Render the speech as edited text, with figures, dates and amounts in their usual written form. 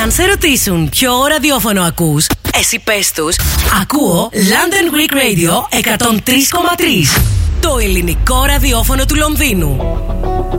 Εάν σε ρωτήσουν ποιο ραδιόφωνο ακούς, εσύ πες τους, ακούω London Greek Radio 103,3. Το ελληνικό ραδιόφωνο του Λονδίνου.